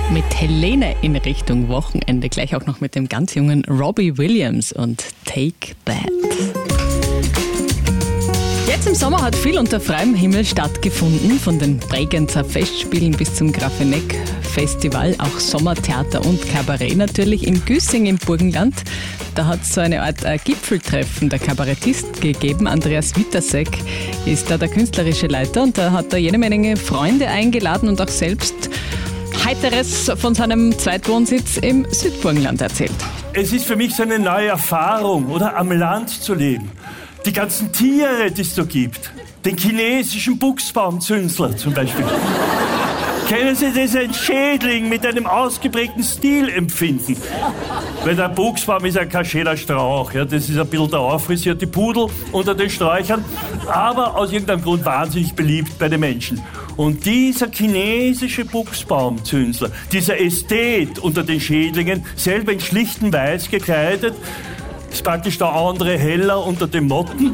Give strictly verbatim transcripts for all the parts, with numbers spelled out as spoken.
Mit Helene in Richtung Wochenende. Gleich auch noch mit dem ganz jungen Robbie Williams und Take That. Jetzt im Sommer hat viel unter freiem Himmel stattgefunden. Von den Bregenzer Festspielen bis zum Grafeneck Festival. Auch Sommertheater und Kabarett natürlich in Güssing im Burgenland. Da hat es so eine Art äh, Gipfeltreffen der Kabarettist gegeben. Andreas Witasek ist da der künstlerische Leiter und da hat er jede Menge Freunde eingeladen und auch selbst Heiteres von seinem Zweitwohnsitz im Südburgenland erzählt. Es ist für mich so eine neue Erfahrung, oder am Land zu leben. Die ganzen Tiere, die es da gibt. Den chinesischen Buchsbaumzünsler zum Beispiel. Kennen Sie das, ein Schädling mit einem ausgeprägten Stilempfinden? Weil der Buchsbaum ist ja kein schöner Strauch. Ja, das ist ein bisschen der auffrisierte Pudel unter den Sträuchern. Aber aus irgendeinem Grund wahnsinnig beliebt bei den Menschen. Und dieser chinesische Buchsbaumzünsler, dieser Ästhet unter den Schädlingen, selber in schlichten Weiß gekleidet, ist praktisch der andere Heller unter den Motten.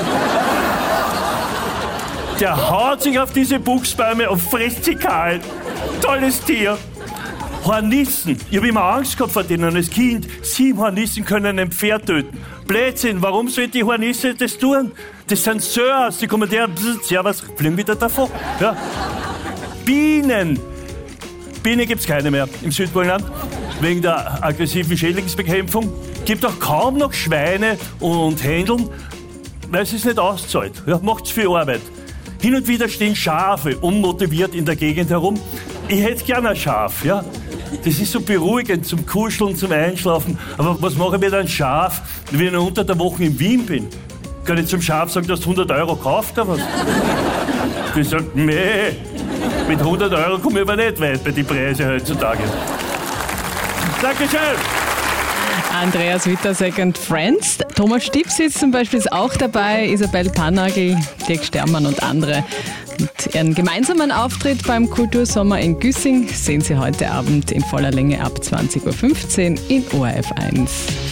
Der haut sich auf diese Buchsbäume und frisst sie kalt. Tolles Tier. Hornissen. Ich habe immer Angst gehabt vor denen als Kind. Sieben Hornissen können ein Pferd töten. Blödsinn, warum soll die Hornisse das tun? Das sind Sörs, die kommen der, servus, fliegen wieder davon. Ja. Bienen. Bienen gibt's keine mehr im Südburgenland, wegen der aggressiven Schädlingsbekämpfung. Gibt auch kaum noch Schweine und Händeln, weil es sich nicht auszahlt. Ja, macht's viel Arbeit. Hin und wieder stehen Schafe unmotiviert in der Gegend herum. Ich hätte gerne ein Schaf, ja. Das ist so beruhigend zum Kuscheln, zum Einschlafen. Aber was mache ich mit einem Schaf, wenn ich unter der Woche in Wien bin? Kann ich zum Schaf sagen, du hast hundert Euro gekauft oder was? Die sagt, nee, mit hundert Euro komme ich aber nicht weit bei den Preisen heutzutage. Dankeschön. Andreas Witasek und Friends. Thomas Stipsitz zum Beispiel ist auch dabei, Isabel Panagel, Dirk Stermann und andere. Mit ihrem gemeinsamen Auftritt beim Kultursommer in Güssing sehen Sie heute Abend in voller Länge ab zwanzig Uhr fünfzehn in O R F eins.